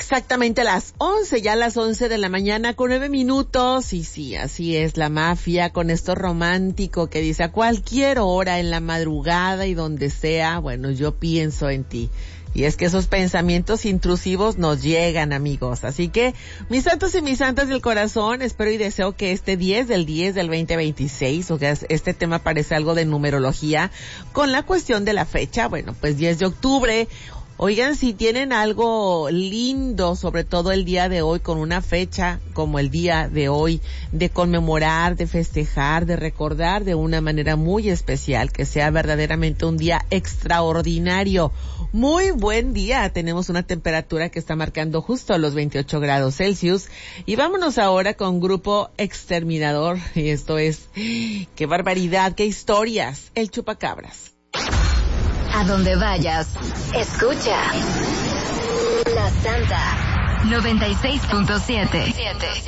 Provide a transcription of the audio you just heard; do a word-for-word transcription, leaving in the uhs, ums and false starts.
exactamente las once, ya las once de la mañana con nueve minutos. Y sí, así es la mafia, con esto romántico que dice a cualquier hora, en la madrugada y donde sea, bueno, yo pienso en ti. Y es que esos pensamientos intrusivos nos llegan, amigos. Así que, mis santos y mis santas del corazón, espero y deseo que este diez del diez del veinte veintiséis, o que este tema parece algo de numerología, con la cuestión de la fecha, bueno, pues diez de octubre, oigan, si tienen algo lindo, sobre todo el día de hoy, con una fecha como el día de hoy, de conmemorar, de festejar, de recordar de una manera muy especial, que sea verdaderamente un día extraordinario. Muy buen día, tenemos una temperatura que está marcando justo los veintiocho grados Celsius. Y vámonos ahora con Grupo Exterminador, y esto es, qué barbaridad, qué historias, el chupacabras. A donde vayas, escucha La Santa noventa y seis punto siete.